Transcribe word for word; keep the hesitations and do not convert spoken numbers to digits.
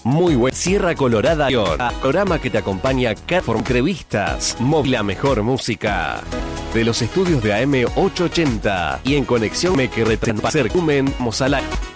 Muy buen Sierra Colorada, programa que te acompaña cada forma entrevistas, móvil la mejor música. De los estudios de A M ochocientos ochenta y en conexión me que retransmiten Mozalá.